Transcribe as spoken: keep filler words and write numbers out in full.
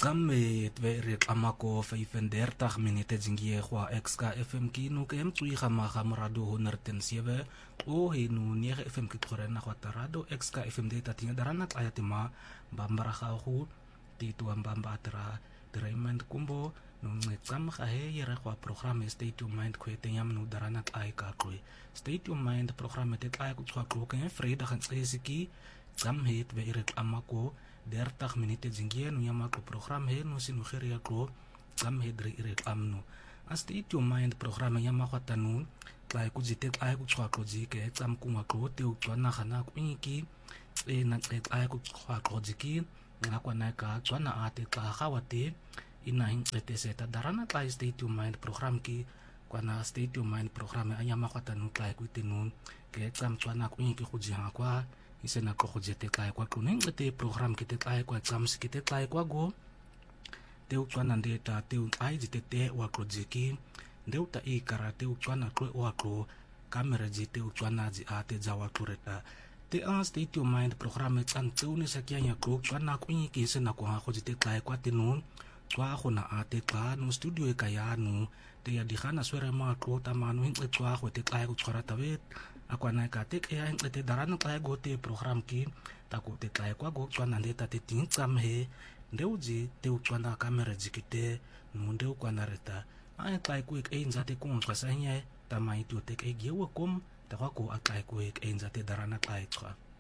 Gamme twee amako vijfendertig minuten zingie kwa X K F M kinu kem tui gama gamrado honderdzeven o henu negen F M kitkorena kwa tarado X K F M data tinga daranat ayatima bambara gahu titu ambamba atra Raymond Kumbo nung exam kahe yere kwa programme State Your Mind kwete yam nu daranat ay kakwe State Your Mind programme tet ay kutwa kloken vrijdag en tsesiki exam heet we irek amako dertig minuten zingie nu yamako programme he nu sinu geria klo exam heet re irek amnu as State Your Mind programme yamako tanun klai kujitet ay kutwa klojike exam kuma klo te utwana khana kwiniki e na ay kutwa klojiki ngakwa naika tswana ate ka khawate ina hintlete seta darana ka State Your Mind program ki kwana State Your Mind program anya makwata nu kai kutinun ke exam tswana kwiniki khujiha kwa isena ko khujete kai kwa kuning te program ki te kai kwa exam ki te kai kwa go te tswana ndeta te ai jite te wa projeki ndeuta i karate tswana klo wa klo kamera jite tswana ji ate jawa kureta te a State Your Mind programme tsan tsuni sakyanya klo tswana kwiniki isena ko ha khujete kai kwa tinun tswa go na ate ka no studio e kaya no te ya digana swere ma klo ta manu hin tswa go te kai go tsara tabe akwana ka te ke ya hin te darana kai go te program ki ta ko te kai kwa go tswana ndeta te tin tsam he ndeuji te tswana kamera jikite no ndeu kwana reta ai kai ku ek einza te ko tsasanya ta mai tu te ke gewo kom ta ko a kai ku ek einza te darana kai tswa